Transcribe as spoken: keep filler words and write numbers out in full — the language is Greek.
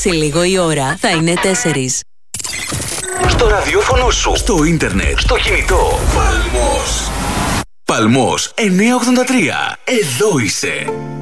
Σε λίγο η ώρα θα είναι τέσσερις. Στο ραδιόφωνο σου, στο ίντερνετ, στο κινητό. Παλμός. Παλμός εννιακόσια ογδόντα τρία. Εδώ είσαι.